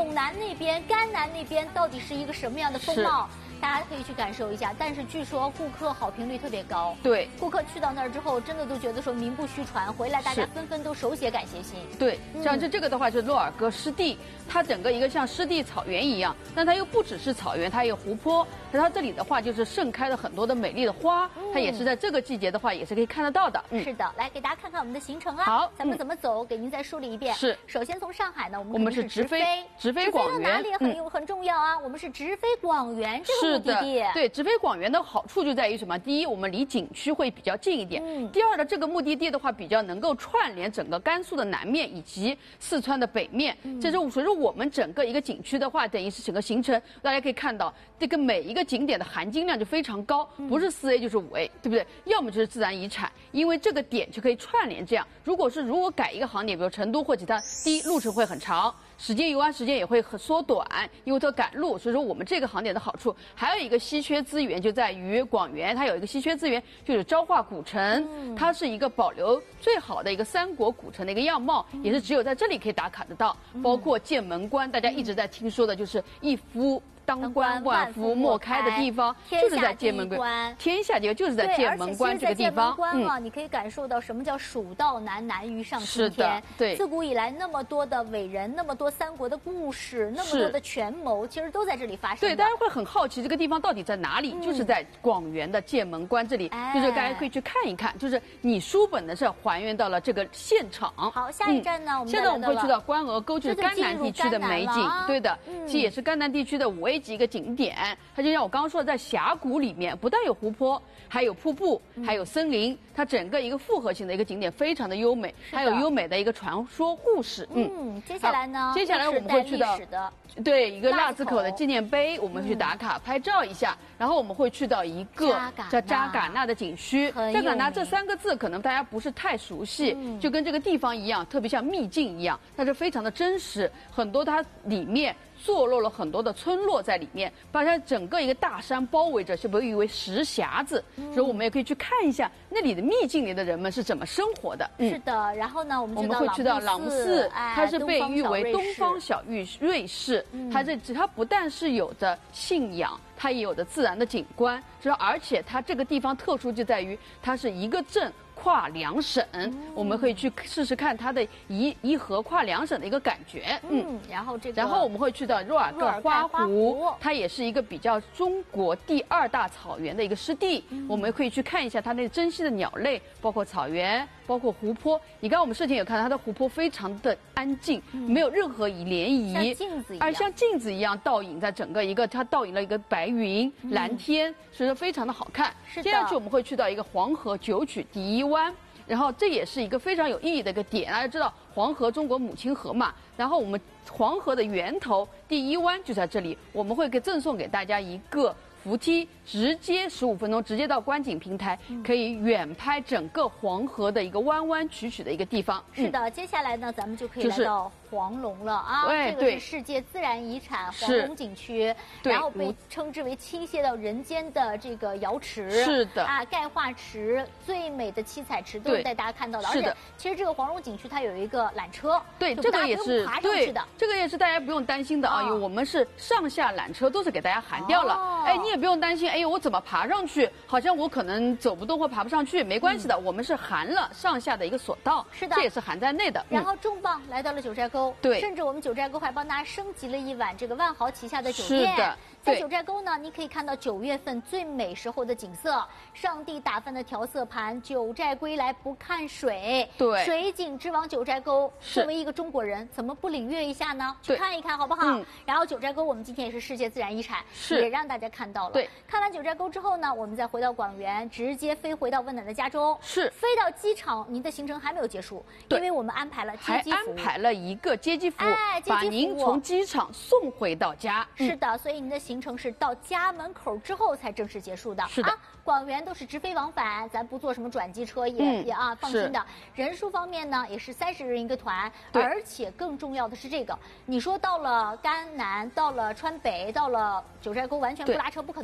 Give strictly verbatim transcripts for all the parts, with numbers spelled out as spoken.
陇南那边、甘南那边到底是一个什么样的风貌？大家可以去感受一下，但是据说顾客好评率特别高。 对， 顾客去到那儿之后，真的都觉得说名不虚传，回来大家纷纷都手写感谢信。 对，像这这个的话是洛尔戈湿地，它整个一个像湿地草原一样，但它又不只是草原，它也有湖泊。它这里的话就是盛开了很多的美丽的花，它也是在这个季节的话也是可以看得到的。 嗯，是的，来给大家看看我们的行程啊。 好， 咱们怎么走？给您再梳理一遍。 是， 首先从上海呢，我们我们是直飞，直飞广园。哪里很有很重要啊？我们是直飞广园这个目的地。 对，直飞广园的好处就在于什么？第一，我们离景区会比较近一点； 嗯、 第二呢，这个目的地的话比较能够串联整个甘肃的南面以及四川的北面。嗯、这是随着我们整个一个景区的话，等于是整个行程，大家可以看到这个每一个景点的含金量就非常高，不是四 A 就是五 A， 对不对？要么就是自然遗产，因为这个点就可以串联。这样，如果是如果改一个航点，比如成都或其他，第一路程会很长。时间游玩时间也会很缩短，因为它赶路，所以说我们这个航点的好处还有一个稀缺资源就在于广园，它有一个稀缺资源就是昭化古城，嗯、它是一个保留最好的一个三国古城的一个样貌，嗯、也是只有在这里可以打卡得到。嗯、包括剑门关，大家一直在听说的就是一夫当关万夫莫开的地方，就是在剑门关。天下第一就是在剑门关这个地方。 关啊，你可以感受到什么叫蜀道难，难于上青天。 对， 自古以来那么多的伟人，那么多三国的故事，那么多的权谋，其实都在这里发生。 对，大家会很好奇这个地方到底在哪里？嗯、就是在广园的剑门关这里，哎、就是大家可以去看一看。就是你书本的是还原到了这个现场。 好，下一站呢？嗯、我们现在我们会去到关鹅沟，就是甘南地区的美景。对的， 嗯、 这也是甘南地区的五 A 级一个景点。它就像我刚刚说的，在峡谷里面，不但有湖泊，还有瀑布，还有森林，它整个一个复合型的一个景点，非常的优美，还有优美的一个传说故事。 嗯，接下来呢？ 接下来我们会去到对一个腊子口的纪念碑，我们去打卡拍照一下，然后我们会去到一个叫扎尕那的景区。扎尕那这三个字可能大家不是太熟悉，就跟这个地方一样，特别像秘境一样，它是非常的真实，很多它里面坐落了很多的村落在里面，把它整个一个大山包围着，就被誉为石匣子。嗯、所以我们也可以去看一下那里的秘境里的人们是怎么生活的。 嗯、是的，然后呢，我们我们会去到朗寺， 哎、 它是被誉为东方小玉瑞士。嗯、它这它不但是有着信仰，它也有着自然的景观，主要而且它这个地方特殊就在于它是一个镇跨两省，嗯、我们可以去试试看它的一一河跨两省的一个感觉。 嗯，嗯然后这个， 然后我们会去到若尔盖花湖，它也是一个比较中国第二大草原的一个湿地，嗯、我们可以去看一下它那珍稀的鸟类，包括草原，包括湖泊。你刚刚我们视频也看到，它的湖泊非常的安静，嗯、没有任何涟漪， 像镜子一样， 而像镜子一样倒影在整个一个，它倒影了一个白云、嗯、蓝天，所以说非常的好看。 是的。 接下去我们会去到一个黄河九曲第一湾。然后这也是一个非常有意义的一个点，大家知道黄河中国母亲河嘛，然后我们黄河的源头第一湾就在这里，我们会给赠送给大家一个扶梯，直接十五分钟直接到观景平台，嗯、可以远拍整个黄河的一个弯弯曲曲的一个地方。 是的，嗯、接下来呢，咱们就可以来到黄龙了啊！ 对， 这个是世界自然遗产黄龙景区，然后被称之为倾泻到人间的这个瑶池。 是的啊，钙化池、最美的七彩池都是带大家看到的。 是的， 而且其实这个黄龙景区它有一个缆车， 对，这个也是爬上去的。 这个也是大家不用担心的啊，因为我们是上下缆车都是给大家含掉了。 哦、 哎，你也不用担心，哎呦，我怎么爬上去？好像我可能走不动或爬不上去，没关系的，嗯、我们是含了上下的一个索道， 是的， 这也是含在内的。 然后重磅来到了九寨沟， 对， 甚至我们九寨沟还帮大家升级了一晚这个万豪旗下的酒店。 是的。 在九寨沟呢，你可以看到九月份最美时候的景色，上帝打翻的调色盘，九寨归来不看水， 对， 水景之王九寨沟。作为一个中国人，怎么不领略一下呢？去看一看好不好？嗯、然后九寨沟我们今天也是世界自然遗产，也让大家看到了。 对， 看完九寨沟之后呢，我们再回到广园，直接飞回到温暖的家中。 是， 飞到机场，您的行程还没有结束，因为我们安排了接机服务， 还安排了一个接机服务， 哎， 把您从机场送回到家。 是的，所以您的行程是到家门口之后才正式结束的。 是的， 啊、广园都是直飞往返，咱不坐什么转机车也、嗯、也啊放心的。人数方面呢，也是三十人一个团，而且更重要的是这个，你说到了甘南，到了川北，到了九寨沟，完全不拉车不可能，观众朋友。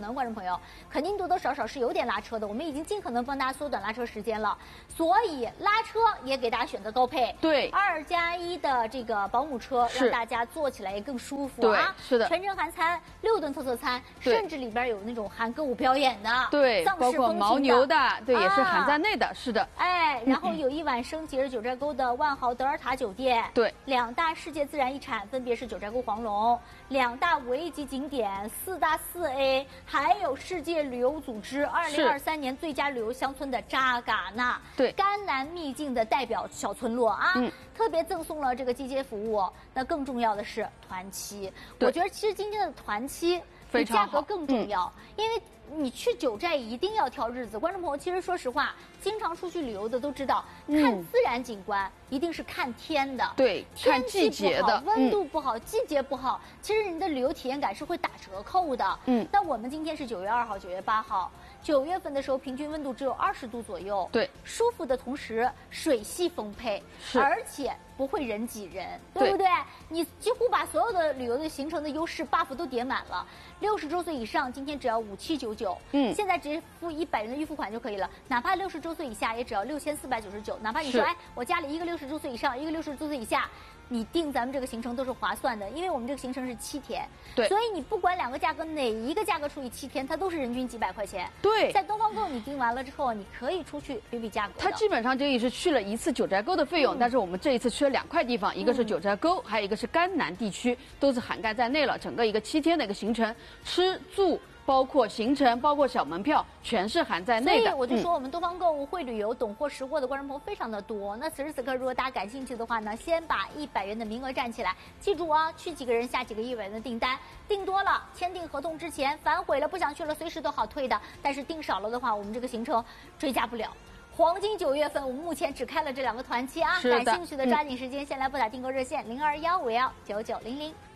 友，肯定多多少少是有点拉车的。我们已经尽可能帮大家缩短拉车时间了，所以拉车也给大家选择高配， 对， 二加一的这个保姆车，让大家坐起来也更舒服对啊。 是的， 全程含餐，六顿特色餐，甚至里边有那种含歌舞表演的， 对，包括牦牛的，对，也是含在内的，是的。 哎，然后有一晚升级了九寨沟的万豪德尔塔酒店， 对， 两大世界自然遗产分别是九寨沟黄龙，两大五 A 级景点，四大四 A， 还有世界旅游组织二零二三年最佳旅游乡村的扎尕那， 对， 甘南秘境的代表小村落啊， 嗯， 特别赠送了这个季节服务。那更重要的是团期，我觉得其实今天的团期比价格更重要，嗯、因为。你去九寨一定要挑日子，观众朋友，其实说实话，经常出去旅游的都知道，看自然景观、嗯、一定是看天的， 对，看季节的， 温度不好、嗯，季节不好，其实你的旅游体验感是会打折扣的。嗯，那我们今天是九月二号、九月八号，九月份的时候平均温度只有二十度左右，对，舒服的同时水系丰沛，而且不会人挤人，对不对？你几乎把所有的旅游的行程的优势 buff 都叠满了。六十周岁以上，今天只要五七九九，嗯，现在只付一百元的预付款就可以了。哪怕六十周岁以下，也只要六千四百九十九。哪怕你说，哎，我家里一个六十周岁以上，一个六十周岁以下，你定咱们这个行程都是划算的，因为我们这个行程是七天，对，所以你不管两个价格哪一个价格除以七天，它都是人均几百块钱。对，在东方购你订完了之后，你可以出去比比价格。 它基本上就也是去了一次九寨沟的费用，嗯、但是我们这一次去了两块地方，一个是九寨沟，嗯、还有一个是甘南地区，都是涵盖在内了。整个一个七天的一个行程，吃住。包括行程，包括小门票，全是含在内的。 所以我就说，我们东方购物会旅游、懂货识货的观众朋友非常的多。那此时此刻，如果大家感兴趣的话呢，先把一百元的名额站起来，记住啊，去几个人下几个一百元的订单，订多了，签订合同之前反悔了不想去了，随时都好退的。但是订少了的话，我们这个行程追加不了。黄金九月份，我们目前只开了这两个团期啊，感兴趣的抓紧时间，先来拨打订购热线零二幺五幺九九零零。